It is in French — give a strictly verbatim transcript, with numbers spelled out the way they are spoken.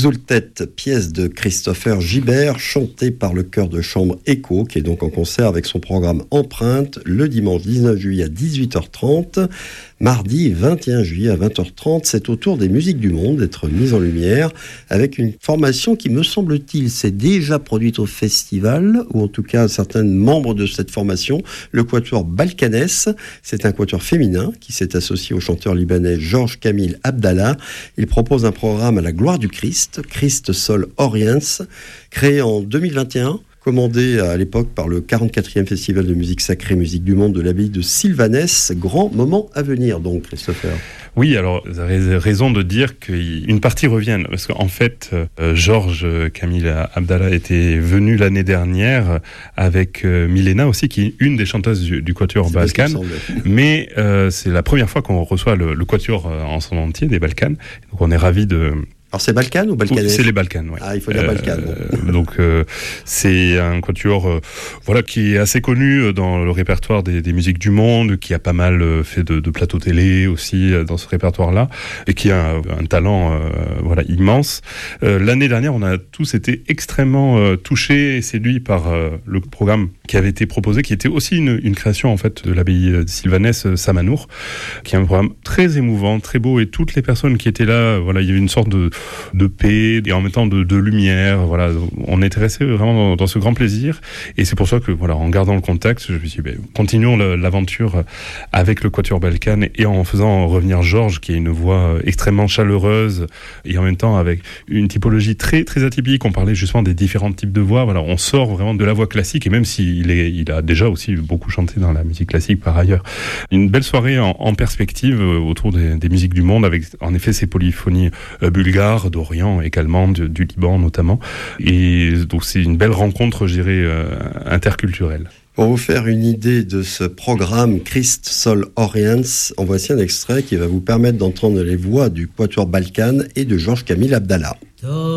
Exultet, pièce de Christopher Gibert, chantée par le chœur de chambre Echo, qui est donc en concert avec son programme Empreinte, le dimanche dix-neuf juillet à dix-huit heures trente, mardi vingt et un juillet à vingt heures trente. C'est au tour des musiques du monde d'être mise en lumière, avec une formation qui, me semble-t-il, s'est déjà produite au festival, ou en tout cas certains membres de cette formation, le quatuor Balkanès. C'est un quatuor féminin qui s'est associé au chanteur libanais Georges Kamil Abdallah. Il propose un programme à la gloire du Christ, Christ Sol Oriens, créé en deux mille vingt et un, commandé à l'époque par le quarante-quatrième Festival de musique sacrée, musique du monde de l'abbaye de Sylvanès. Grand moment à venir donc, Christopher. Oui, alors vous avez raison de dire qu'une partie revienne, parce qu'en fait, euh, Georges Kamil Abdallah était venu l'année dernière avec euh, Milena aussi, qui est une des chanteuses du, du quatuor c'est Balkan, mais euh, c'est la première fois qu'on reçoit le, le quatuor en son entier des Balkans, donc on est ravis de... Alors c'est Balkan ou Balkanais ? C'est les Balkans, oui. Ah, il faut dire Balkan. Euh, bon. Donc euh, c'est un quatuor, euh, voilà, qui est assez connu dans le répertoire des, des musiques du monde, qui a pas mal euh, fait de, de plateaux télé aussi euh, dans ce répertoire-là, et qui a un, un talent, euh, voilà, immense. Euh, l'année dernière, on a tous été extrêmement euh, touchés et séduits par euh, le programme qui avait été proposé, qui était aussi une, une création en fait de l'abbaye de Sylvanès euh, Samanour, qui est un programme très émouvant, très beau, et toutes les personnes qui étaient là, voilà, il y avait une sorte de de paix et en même temps de, de lumière. Voilà, on était resté vraiment dans, dans ce grand plaisir, et c'est pour ça que, voilà, en gardant le contact, je me suis dit, ben, continuons le, l'aventure avec le quatuor Balkan, et en faisant revenir Georges, qui a une voix extrêmement chaleureuse et en même temps avec une typologie très très atypique. On parlait justement des différents types de voix. Voilà, on sort vraiment de la voix classique, et même s'il est, il a déjà aussi beaucoup chanté dans la musique classique par ailleurs. Une belle soirée en, en perspective autour des, des musiques du monde, avec en effet ces polyphonies euh, bulgares, d'Orient également, du, du Liban notamment. Et donc c'est une belle rencontre, je dirais, euh, interculturelle. Pour vous faire une idée de ce programme Christ Sol Oriens, en voici un extrait qui va vous permettre d'entendre les voix du quatuor Balkan et de Georges Kamil Abdallah.